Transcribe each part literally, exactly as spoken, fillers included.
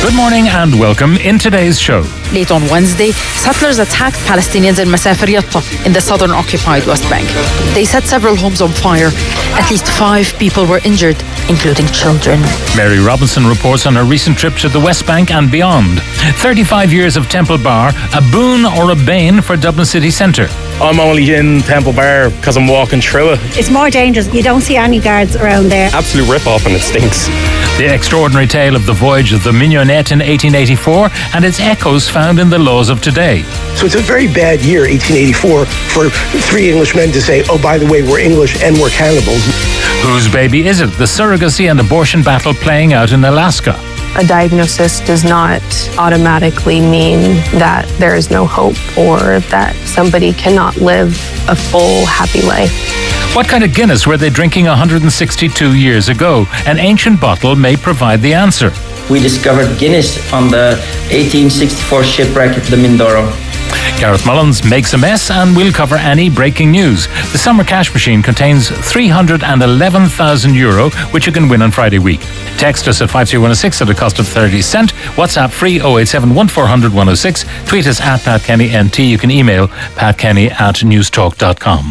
Good morning and welcome in today's show. Late on Wednesday, settlers attacked Palestinians in Masafer Yatta in the southern occupied West Bank. They set several homes on fire. At least five people were injured, including children. Mary Robinson reports on her recent trip to the West Bank and beyond. thirty-five years of Temple Bar, a boon or a bane for Dublin city centre. I'm only in Temple Bar because I'm walking through it. It's more dangerous. You don't see any guards around there. Absolute rip-off and it stinks. The extraordinary tale of the voyage of the Mignonette in eighteen eighty-four and its echoes found in the laws of today. So it's a very bad year, eighteen eighty-four, for three Englishmen to say, oh, by the way, we're English and we're cannibals. Whose baby is it? The surrogacy and abortion battle playing out in Alaska. A diagnosis does not automatically mean that there is no hope or that somebody cannot live a full, happy life. What kind of Guinness were they drinking one hundred sixty-two years ago? An ancient bottle may provide the answer. We discovered Guinness on the eighteen sixty-four shipwreck at the Mindoro. Gareth Mullins makes a mess and we'll cover any breaking news. The summer cash machine contains three hundred eleven thousand euro, which you can win on Friday week. Text us at five three one six at a cost of thirty cent. WhatsApp free oh eight seven one four hundred one oh six. Tweet us at Pat Kenny N T. You can email patkenny at newstalk dot com.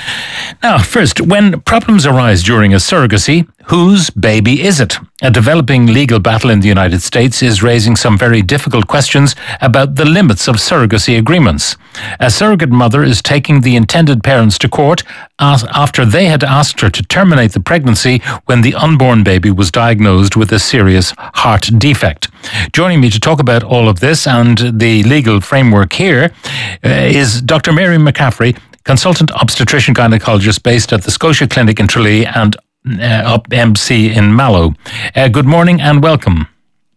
Now, first, when problems arise during a surrogacy, whose baby is it? A developing legal battle in the United States is raising some very difficult questions about the limits of surrogacy agreements. A surrogate mother is taking the intended parents to court after they had asked her to terminate the pregnancy when the unborn baby was diagnosed with a serious heart defect. Joining me to talk about all of this and the legal framework here uh, is Doctor Mary McCaffrey, consultant obstetrician gynecologist based at the Scotia Clinic in Tralee and uh, up M C in Mallow. Uh, good morning and welcome.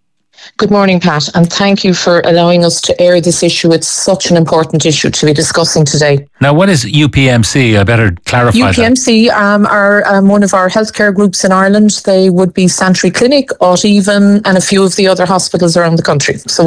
Good morning, Pat, and thank you for allowing us to air this issue. It's such an important issue to be discussing today. Now, what is U P M C? I better clarify U P M C that. Um, are um, one of our healthcare groups in Ireland. They would be Santry Clinic, Aught Even, and a few of the other hospitals around the country. So